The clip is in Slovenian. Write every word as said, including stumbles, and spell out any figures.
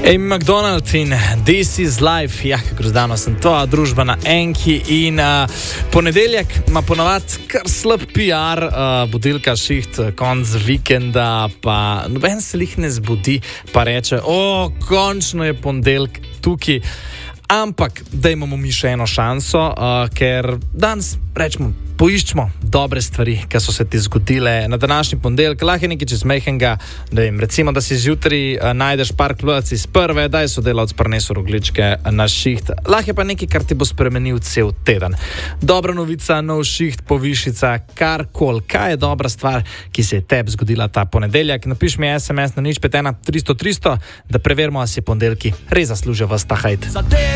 Amy McDonald in This is Life, ja, kako zdano sem to, družba na Enki in uh, ponedeljek ima ponovadi kar slab P R, uh, budilka šiht, konc vikenda, pa noben se lih ne zbudi, pa reče, o, končno je ponedeljek tukaj, ampak dajmo mu mi še eno šanso, uh, ker danes rečemo, poiščemo dobre stvari, ki so se ti zgodile na današnji ponedeljek. Lahko je nekaj čez mejhenga, da jim recimo, da si zjutraj uh, najdeš par klubac iz prve, da je sodelavc prinesel rogličke na šiht. Lahko je pa nekaj, kar ti bo spremenil cel teden. Dobra novica, nov šiht, povišica, karkoli. Kaj je dobra stvar, ki se je tebi zgodila ta ponedeljek? Napiš mi es em es na nič pet ena tristo tristo, da preverimo, ali si ponedeljki res zaslužijo vas ta hajt.